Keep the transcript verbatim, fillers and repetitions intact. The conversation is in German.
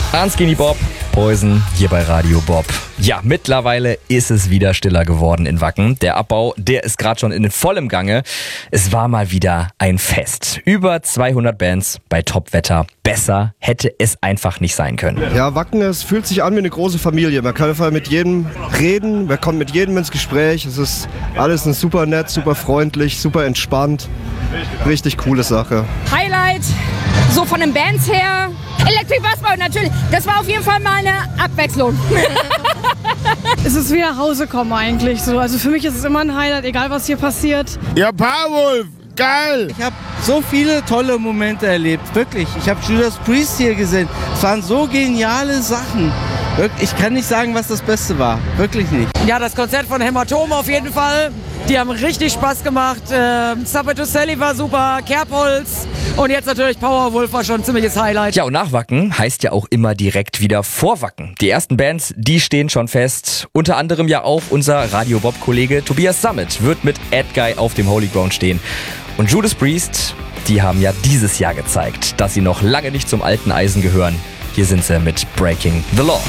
Skinny Bob, Poison hier bei Radio Bob. Ja, mittlerweile ist es wieder stiller geworden in Wacken. Der Abbau, der ist gerade schon in vollem Gange. Es war mal wieder ein Fest. Über zweihundert Bands bei Topwetter. Besser hätte es einfach nicht sein können. Ja, Wacken, es fühlt sich an wie eine große Familie. Man kann einfach mit jedem reden, man kommt mit jedem ins Gespräch. Es ist alles ein super nett, super freundlich, super entspannt. Richtig coole Sache. Highlight, so von den Bands her. Electric Bassball natürlich, das war auf jeden Fall mal eine Abwechslung. Es ist wie nach Hause kommen eigentlich so. Also für mich ist es immer ein Highlight, egal was hier passiert. Ja, Powerwolf, geil! Ich habe so viele tolle Momente erlebt, wirklich. Ich habe Judas Priest hier gesehen. Es waren so geniale Sachen. Ich kann nicht sagen, was das Beste war. Wirklich nicht. Ja, das Konzert von Hämatom auf jeden Fall. Die haben richtig Spaß gemacht. Ähm, Sabato Sally war super, Kerbholz und jetzt natürlich Powerwolf war schon ein ziemliches Highlight. Ja, und nach Wacken heißt ja auch immer direkt wieder vor Wacken. Die ersten Bands, die stehen schon fest. Unter anderem ja auch unser Radio Bob-Kollege Tobias Sammet wird mit Edguy auf dem Holy Ground stehen. Und Judas Priest, die haben ja dieses Jahr gezeigt, dass sie noch lange nicht zum alten Eisen gehören. Hier sind sie mit Breaking the Law.